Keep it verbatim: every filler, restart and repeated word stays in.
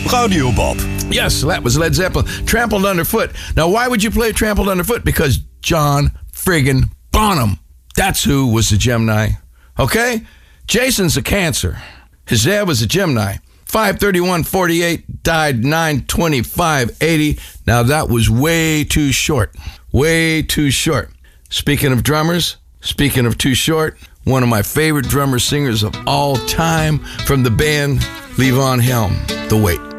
Radio Bob. Yes, that was Led Zeppelin. Trampled Underfoot. Now, why would you play Trampled Underfoot? Because John friggin' Bonham. That's who was the Gemini. Okay? Jason's a Cancer. His dad was a Gemini. five thirty-one forty-eight, died nine twenty-five eighty. Now, that was way too short. Way too short. Speaking of drummers, speaking of too short, one of my favorite drummer singers of all time from the band Levon Helm, The Wait.